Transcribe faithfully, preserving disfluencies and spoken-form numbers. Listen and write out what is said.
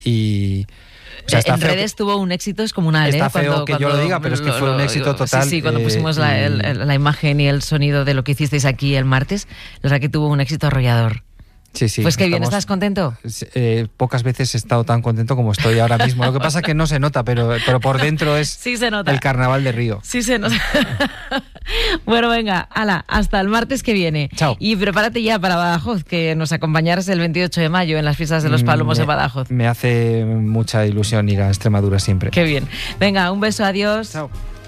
y... O sea, en redes que, tuvo un éxito descomunal. Está ¿eh? feo cuando, que cuando, yo lo diga, pero es que fue un éxito total. Sí, sí, cuando eh, pusimos la, y... el, la imagen y el sonido de lo que hicisteis aquí el martes, la verdad que tuvo un éxito arrollador. Sí, sí. Pues qué bien, estamos, ¿estás contento? Eh, pocas veces he estado tan contento como estoy ahora mismo. Lo que pasa es que no se nota, pero, pero por dentro es sí se nota. El carnaval de Río. Sí se nota. Bueno, venga, ala, hasta el martes que viene. Chao. Y prepárate ya para Badajoz, que nos acompañarás el veintiocho de mayo en las fiestas de los Palomos me, en Badajoz. Me hace mucha ilusión ir a Extremadura siempre. Qué bien. Venga, un beso, adiós. Chao.